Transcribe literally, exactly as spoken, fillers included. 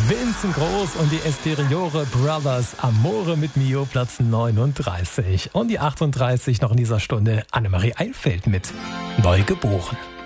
Vincent Groß und die Esteriore Brothers, Amore mit Mio, Platz neununddreißig. Und die achtunddreißig noch in dieser Stunde Annemarie Eilfeld mit Neugeboren.